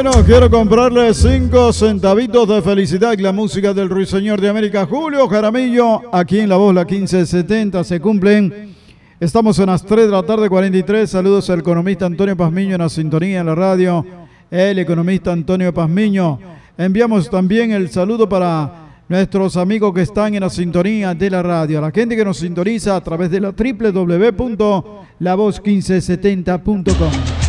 Bueno, quiero comprarle 5 centavitos de felicidad. La música del Ruiseñor de América, Julio Jaramillo, aquí en La Voz, la 1570, se cumplen. Estamos en las 3 de la tarde, 43. Saludos al economista Antonio Pazmiño en la sintonía en la radio. El economista Antonio Pazmiño. Enviamos también el saludo para nuestros amigos que están en la sintonía de la radio. A la gente que nos sintoniza a través de la www.lavoz1570.com.